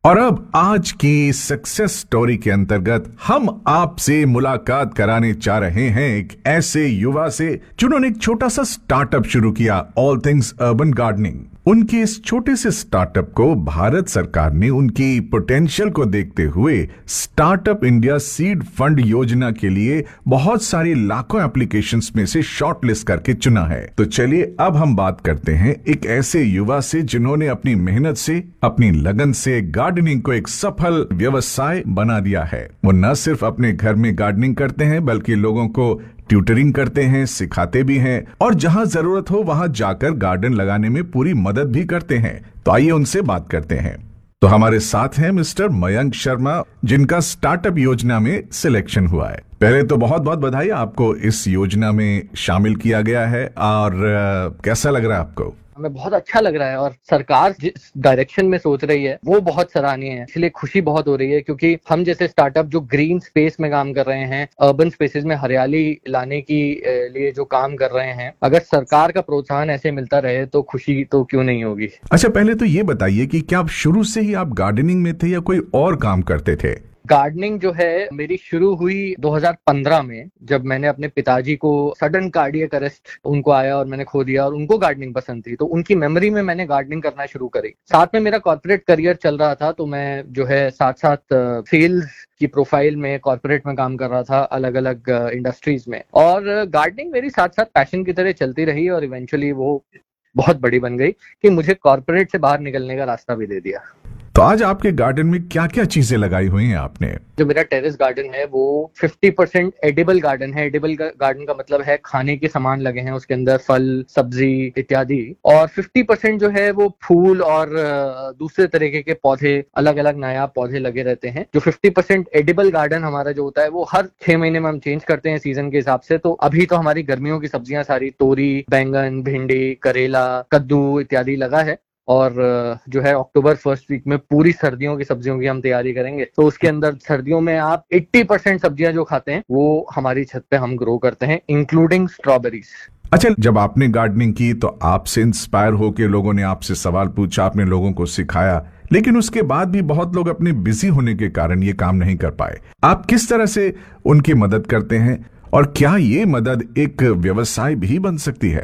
और अब आज की सक्सेस स्टोरी के अंतर्गत हम आपसे मुलाकात कराने जा रहे हैं एक ऐसे युवा से जिन्होंने एक छोटा सा स्टार्टअप शुरू किया, ऑल थिंग्स अर्बन गार्डनिंग। उनके इस छोटे से स्टार्टअप को भारत सरकार ने उनकी पोटेंशियल को देखते हुए स्टार्टअप इंडिया सीड फंड योजना के लिए बहुत सारी लाखों एप्लीकेशंस में से शॉर्टलिस्ट करके चुना है। तो चलिए अब हम बात करते हैं एक ऐसे युवा से जिन्होंने अपनी मेहनत से, अपनी लगन से गार्डनिंग को एक सफल व्यवसाय बना दिया है। वो न सिर्फ अपने घर में गार्डनिंग करते हैं बल्कि लोगों को ट्यूटरिंग करते हैं, सिखाते भी हैं और जहां जरूरत हो वहां जाकर गार्डन लगाने में पूरी मदद भी करते हैं। तो आइए उनसे बात करते हैं। तो हमारे साथ हैं मिस्टर मयंक शर्मा, जिनका स्टार्टअप योजना में सिलेक्शन हुआ है। पहले तो बहुत बहुत बधाई, आपको इस योजना में शामिल किया गया है और कैसा लग रहा है आपको? हमें बहुत अच्छा लग रहा है और सरकार जिस डायरेक्शन में सोच रही है वो बहुत सराहनीय है, इसलिए खुशी बहुत हो रही है क्योंकि हम जैसे स्टार्टअप जो ग्रीन स्पेस में काम कर रहे हैं, अर्बन स्पेसेस में हरियाली लाने की लिए जो काम कर रहे हैं, अगर सरकार का प्रोत्साहन ऐसे मिलता रहे तो खुशी तो क्यों नहीं होगी। अच्छा, पहले तो ये बताइए कि क्या आप शुरू से ही आप गार्डनिंग में थे या कोई और काम करते थे? गार्डनिंग जो है मेरी शुरू हुई 2015 में, जब मैंने अपने पिताजी को सडन कार्डियक अरेस्ट उनको आया और मैंने खो दिया और उनको गार्डनिंग पसंद थी, तो उनकी मेमोरी में मैंने गार्डनिंग करना शुरू करी। साथ में मेरा कॉर्पोरेट करियर चल रहा था, तो मैं जो है साथ साथ सेल्स की प्रोफाइल में कॉर्पोरेट में काम कर रहा था अलग अलग इंडस्ट्रीज में, और गार्डनिंग मेरी साथ साथ पैशन की तरह चलती रही और इवेंचुअली वो बहुत बड़ी बन गई कि मुझे कॉर्पोरेट से बाहर निकलने का रास्ता भी दे दिया। तो आज आपके गार्डन में क्या क्या चीजें लगाई हुई हैं आपने? जो मेरा टेरेस गार्डन है वो 50% एडिबल गार्डन है। एडिबल गार्डन का मतलब है खाने के सामान लगे हैं उसके अंदर, फल, सब्जी इत्यादि, और 50% जो है वो फूल और दूसरे तरीके के पौधे, अलग अलग नायाब पौधे लगे रहते हैं। जो 50% एडिबल गार्डन हमारा जो होता है वो हर 6 महीने में हम चेंज करते हैं सीजन के हिसाब से। तो अभी तो हमारी गर्मियों की सब्जियां सारी तोरी, बैंगन, भिंडी, करेला, कद्दू इत्यादि लगा है, और जो है अक्टूबर फर्स्ट वीक में पूरी सर्दियों की सब्जियों की हम तैयारी करेंगे। तो उसके अंदर सर्दियों में आप 80% सब्जियां जो खाते हैं वो हमारी छत पे हम ग्रो करते हैं, इंक्लूडिंग स्ट्रॉबेरीज। अच्छा, जब आपने गार्डनिंग की तो आपसे इंस्पायर होकर लोगों ने आपसे सवाल पूछा, आपने लोगों को सिखाया, लेकिन उसके बाद भी बहुत लोग अपने बिजी होने के कारण ये काम नहीं कर पाए। आप किस तरह से उनकी मदद करते हैं और क्या ये मदद एक व्यवसाय भी बन सकती है?